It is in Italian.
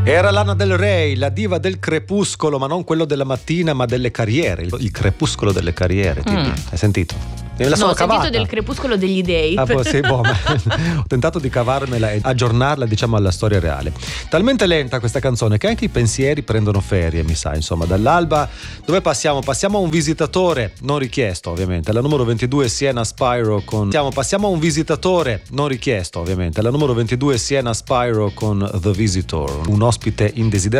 Era Lana Del Rey, la diva del crepuscolo, ma non quello della mattina, ma delle carriere. Il crepuscolo delle carriere, Hai sentito? Me la sono ho cavata. sentito del crepuscolo degli dei. Sì, ma ho tentato di cavarmela e aggiornarla, diciamo, alla storia reale. Talmente lenta questa canzone che anche i pensieri prendono ferie, mi sa, insomma. Dall'alba dove passiamo? Passiamo a un visitatore non richiesto, ovviamente. Alla numero 22 Sienna Spyro con passiamo a un visitatore non richiesto, ovviamente. Alla numero 22 Sienna Spyro con The Visitor, un ospite indesiderato